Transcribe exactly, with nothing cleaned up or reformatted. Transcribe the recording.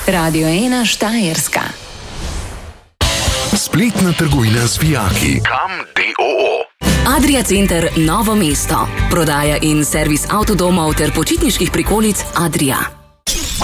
Radio ena Štajerska. Spletna trgovina z vijaki. Kam D O O. Adria Center Novo mesto. Prodaja in servis avtodomov ter počitniških prikolic Adria.